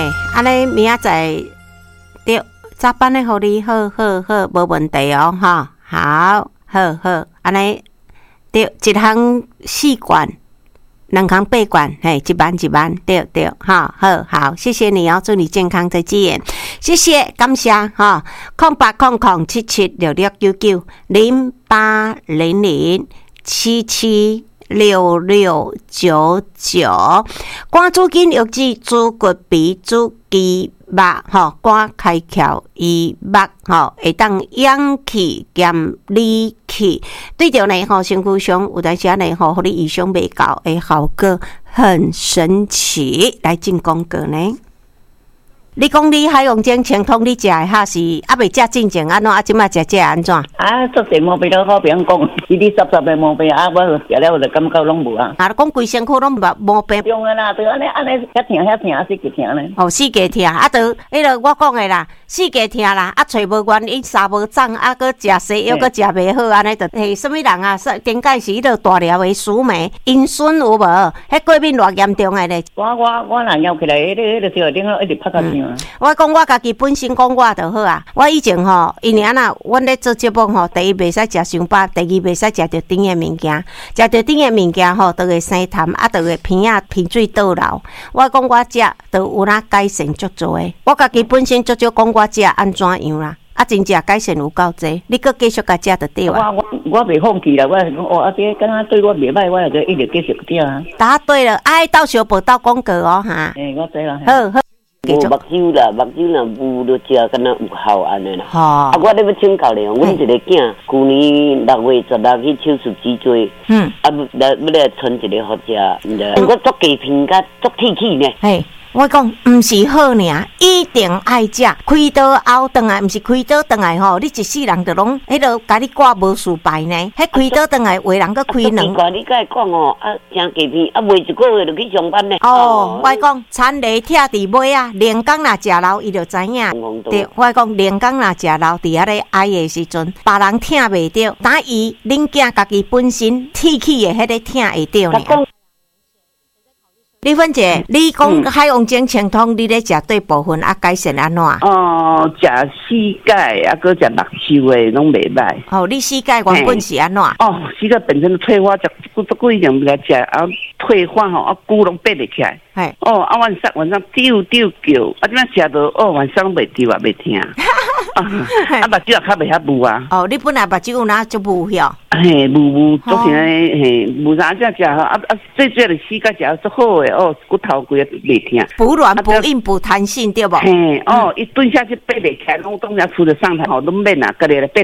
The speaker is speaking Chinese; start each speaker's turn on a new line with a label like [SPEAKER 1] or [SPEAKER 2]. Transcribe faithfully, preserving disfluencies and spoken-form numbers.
[SPEAKER 1] 安尼明仔载对早班的互你好好好，无问题哦，哈，好，好好，安尼对一项四罐。两康八罐，嘿，一万一万，对对，哈，好好，谢谢你哦，祝你健康，再见，谢谢，感谢哈，空八空空七七六六九九零八零零七七六六九九，肝主筋肉质、主骨皮、主肌肉，吼，肝开窍医目，吼，会当养气减理气。对着呢，吼，身躯上有当时呢，吼，互你意想未到的效果很神奇。来进广告呢。你讲你海洋精清通，你食的哈是还未食进前安怎？啊，即摆食这安怎？
[SPEAKER 2] 啊，做些毛病都好，别人讲，稀里杂杂的毛病啊，我食了我就感觉拢无啊。
[SPEAKER 1] 啊，讲规身躯拢无毛病。
[SPEAKER 2] 中啊啦，对安尼安尼，遐疼遐疼，是个疼呢。
[SPEAKER 1] 哦，四界疼，啊，就迄个我讲的啦，四界疼啦，啊，找无原因，三无长，啊，搁食西药，搁食袂好，安尼就嘿，什么人啊？说顶解是迄个大条的鼠眉阴损有无？迄过敏偌严重的咧。
[SPEAKER 2] 我我我若摇起来，迄个迄个小顶头一直拍到疼。
[SPEAKER 1] 我讲我家己本身讲我就好啊，我以前吼，因为安那，阮咧做节目吼，第一袂使食伤饱，第二袂使食着甜的物件，食着甜的物件吼，都会生痰，啊，都会鼻啊鼻水倒流。我讲我食都有哪改善足多的，我家己本身足少讲我食安怎样啦，啊，真正改善有够济，你搁继续甲食就对啊。
[SPEAKER 2] 我我我袂放弃啦，我是讲哦，啊，这敢若对我袂歹，我就一直继续食啊。
[SPEAKER 1] 答对了，爱到小报道广告哦哈。
[SPEAKER 2] 诶，我知啦。
[SPEAKER 1] 好好。
[SPEAKER 3] 无目睭啦，目睭若有就食，敢若有效安尼啦。
[SPEAKER 1] 吼、
[SPEAKER 3] 啊，我咧要请教咧，阮一个囝，去年六月十六去手术脊椎，嗯，啊，来要来传一个好食，我足鸡片甲足铁气呢。
[SPEAKER 1] 嘿。我讲毋是好尔，一定爱食。开刀后转来，毋是开刀转来吼，你一世人就拢迄落，甲你挂无事败呢。迄开刀转来，为人搁开两。
[SPEAKER 3] 奇怪，你甲伊讲哦，啊，食鸡片，啊，袂一个月就去上班呢。
[SPEAKER 1] 哦，我讲产雷拆伫尾啊，连工若食老，伊就知影。对，我讲连工若食老，伫遐咧挨的时阵，别人听袂着，但伊恁囝家己本身铁气的迄个听会着呢。李芬姐，你讲海洋精清通，你咧食对部分啊改善安怎？
[SPEAKER 4] 哦，食膝盖啊，搁食目睭的拢袂歹。
[SPEAKER 1] 哦，你膝盖原本是安怎？
[SPEAKER 4] 哦，膝盖本身的退化，食骨骨骨已经来食，啊退化吼，啊骨拢爬袂起来。系哦，啊晚上晚上丢丢叫，啊点解食到哦晚上袂丢啊袂疼。啊，目睭也较袂遐雾啊。
[SPEAKER 1] 哦，你本来目睭有哪就雾晓？
[SPEAKER 4] 嘿，雾雾，做成嘿，无啥只食吼，啊啊，最主要是膝盖食足好诶，哦，骨头规个袂疼。
[SPEAKER 1] 补软、补硬、补弹性，对不？
[SPEAKER 4] 嘿，哦，一蹲下去爬袂起来，拢当然扶着上台吼，拢免啊，个咧爬